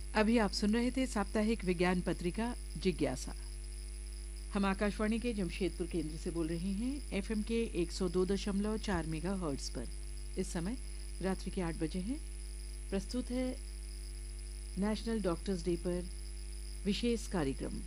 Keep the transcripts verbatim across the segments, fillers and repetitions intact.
अभी आप सुन रहे थे साप्ताहिक विज्ञान पत्रिका जिज्ञासा। हम आकाशवाणी के जमशेदपुर केंद्र से बोल रहे हैं एफएम के एक सौ दो दशमलव चार मेगाहर्ट्ज पर। इस समय रात्रि के आठ बजे हैं। प्रस्तुत है नेशनल डॉक्टर्स डे पर विशेष कार्यक्रम।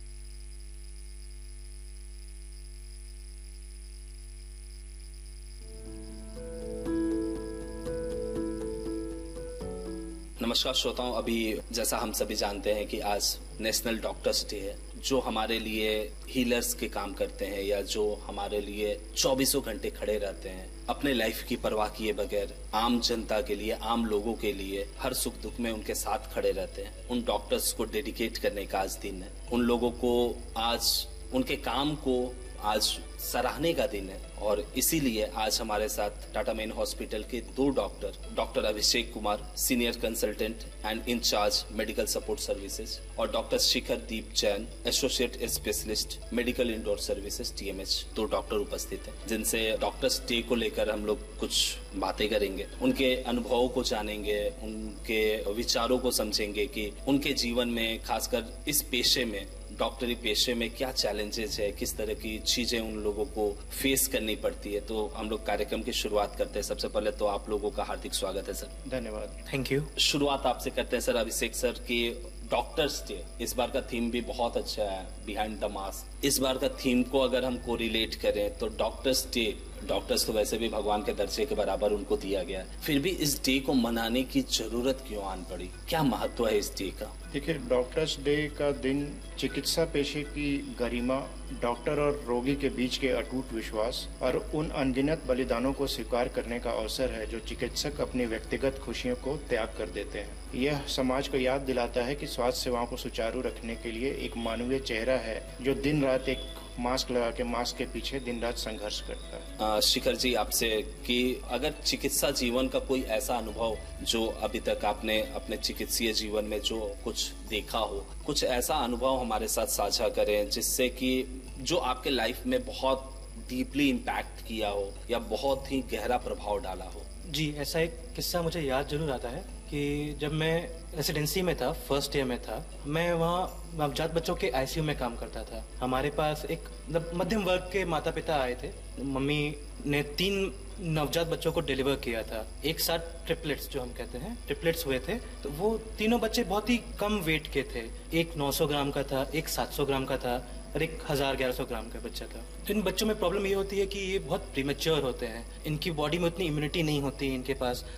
नमस्कार श्रोताओं, अभी जैसा हम सभी जानते हैं कि आज नेशनल डॉक्टर्स डे है। जो हमारे लिए हीलर्स के काम करते हैं या जो हमारे लिए चौबीसों घंटे खड़े रहते हैं, अपने लाइफ की परवाह किए बगैर आम जनता के लिए, आम लोगों के लिए हर सुख दुख में उनके साथ खड़े रहते हैं, उन डॉक्टर्स को डेडिकेट करने का आज दिन है। उन लोगों को आज उनके काम को आज सराहने का दिन है और इसीलिए आज हमारे साथ टाटा मेन हॉस्पिटल के दो doctor, doctor Abhishek Kumar, senior consultant and in charge medical support services, और डॉक्टर शिखर दीप Jain, associate specialist medical indoor services TMH, दो डॉक्टर उपस्थित हैं, जिनसे डॉक्टर्स डे को लेकर हम लोग कुछ बातें करेंगे, उनके अनुभवों को जानेंगे, उनके विचारों को समझेंगे कि उनके जीवन में, खासकर इस पेशे में, डॉक्टरी पेशे में क्या चैलेंजेस है, किस तरह की चीजें उन लोगों को फेस करनी पड़ती है। तो हम लोग कार्यक्रम की शुरुआत करते हैं। सबसे पहले तो आप लोगों का हार्दिक स्वागत है सर। धन्यवाद, थैंक यू। शुरुआत आपसे करते हैं सर, अभिषेक सर, की डॉक्टर्स डे, इस बार का थीम भी बहुत अच्छा है, बिहाइंड द मास्क। इस बार का थीम को अगर हम कोरिलेट करें तो डॉक्टर्स डे, डॉक्टर्स तो वैसे भी भगवान के दर्जे के बराबर उनको दिया गया है, फिर भी इस डे को मनाने की जरूरत क्यों आन पड़ी? क्या महत्व है इस डे का? देखिए, डॉक्टर्स डे का दिन चिकित्सा पेशे की गरिमा, डॉक्टर और रोगी के बीच के अटूट विश्वास और उन अनगिनत बलिदानों को स्वीकार करने का अवसर है जो चिकित्सक अपनी व्यक्तिगत खुशियों को त्याग कर देते हैं। यह समाज को याद दिलाता है कि स्वास्थ्य सेवाओं को सुचारू रखने के लिए एक मानवीय चेहरा है जो दिन रात एक मास्क लगा के मास्क के पीछे दिन रात संघर्ष करता है। शिखर जी, आपसे कि अगर चिकित्सा जीवन का कोई ऐसा अनुभव जो अभी तक आपने अपने चिकित्सीय जीवन में जो कुछ देखा हो, कुछ ऐसा अनुभव हमारे साथ साझा करें जिससे कि जो आपके लाइफ में बहुत डीपली इम्पैक्ट किया हो या बहुत ही गहरा प्रभाव डाला हो। जी, ऐसा एक किस्सा मुझे याद जरूर आता है कि जब मैं रेसिडेंसी में था, फर्स्ट ईयर में था, मैं वहाँ नवजात बच्चों के आईसीयू में काम करता था। हमारे पास एक मध्यम वर्ग के माता पिता आए थे। मम्मी ने तीन नवजात बच्चों को डिलीवर किया था, एक साथ ट्रिपलेट्स जो हम कहते हैं, ट्रिपलेट्स हुए थे। तो वो तीनों बच्चे बहुत ही कम वेट के थे, एक नौ सौ ग्राम का था, एक सात सौ ग्राम का था और एक हजार ग्यारह सौ ग्राम का बच्चा था। तो इन बच्चों में प्रॉब्लम ये होती है कि ये बहुत प्रीमेच्योर होते हैं, इनकी बॉडी में उतनी इम्यूनिटी नहीं होती इनके पास,